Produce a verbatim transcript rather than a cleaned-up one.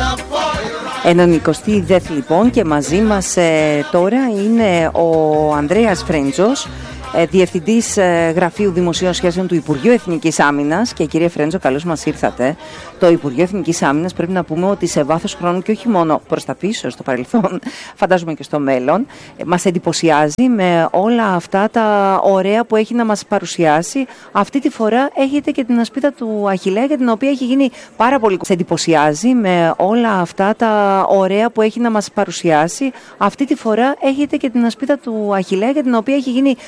ενενηκοστή δεύτερη λοιπόν, και μαζί μας ε, τώρα είναι ο Ανδρέας Φρέντζος, ε, Διευθυντής ε, Γραφείου Δημοσίων Σχέσεων του Υπουργείου Εθνικής Άμυνας. Και κύριε Φρέντζο, καλώς μας ήρθατε. Το Υπουργείο Εθνικής Άμυνας, πρέπει να πούμε ότι σε βάθος χρόνου και όχι μόνο προς τα πίσω, στο παρελθόν, φαντάζομαι και στο μέλλον, ε, μας εντυπωσιάζει με όλα αυτά τα ωραία που έχει να μας παρουσιάσει. Αυτή τη φορά έχετε και την ασπίδα του Αχιλλέα, για την οποία έχει γίνει πάρα πολύ. Σε εντυπωσιάζει με όλα αυτά τα ωραία που έχει να μας παρουσιάσει. Αυτή τη φορά έχετε και την ασπίδα του Αχιλλέα, για την οποία έχει γίνει